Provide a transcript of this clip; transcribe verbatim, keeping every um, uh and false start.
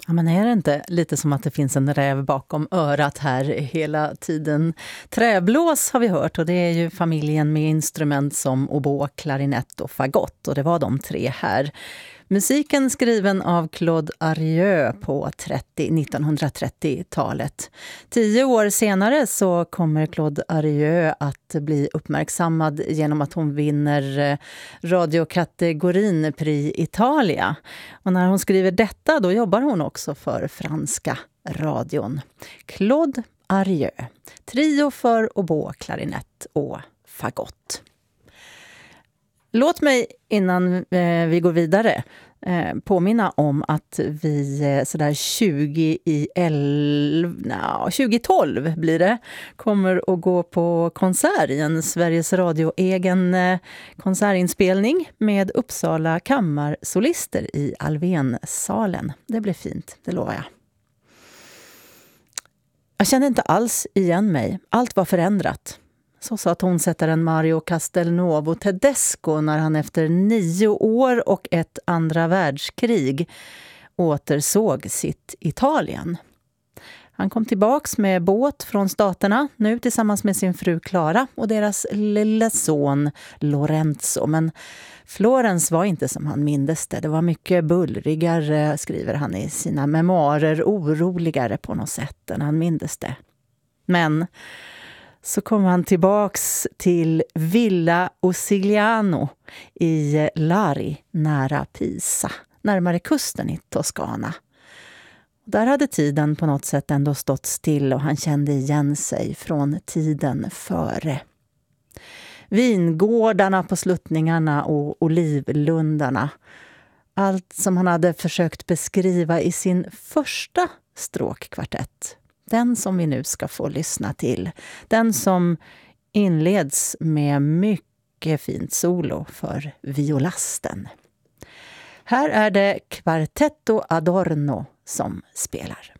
Ja, men är det inte lite som att det finns en räv bakom örat här hela tiden? Träblås har vi hört, och det är ju familjen med instrument som oboe, klarinett och fagott, och det var de tre här. Musiken skriven av Claude Arieu på nittonhundratrettiotalet. Tio år senare så kommer Claude Arieu att bli uppmärksammad genom att hon vinner radiokategorin Prix Italia. Och när hon skriver detta, då jobbar hon också för franska radion. Claude Arieu, trio för oboe, klarinett och fagott. Låt mig innan eh, vi går vidare eh, påminna om att vi eh, sådär tjugo i elva, no, tjugo tolv blir det, kommer att gå på konsert i en Sveriges Radio egen eh, konsertinspelning med Uppsala kammarsolister i Alvensalen. Det blir fint, det lovar jag. Jag kände inte alls igen mig. Allt var förändrat. Så sa tonsättaren Mario Castelnuovo Tedesco när han efter nio år och ett andra världskrig återsåg sitt Italien. Han kom tillbaks med båt från staterna, nu tillsammans med sin fru Clara och deras lilla son Lorenzo. Men Florens var inte som han mindes det. Det var mycket bullrigare, skriver han i sina memoarer, oroligare på något sätt än han mindes det. Men så kom han tillbaks till Villa Osigliano i Lari nära Pisa, närmare kusten i Toscana. Där hade tiden på något sätt ändå stått still och han kände igen sig från tiden före. Vingårdarna på sluttningarna och olivlundarna. Allt som han hade försökt beskriva i sin första stråkkvartett. Den som vi nu ska få lyssna till. Den som inleds med mycket fint solo för violasten. Här är det Quartetto Adorno som spelar.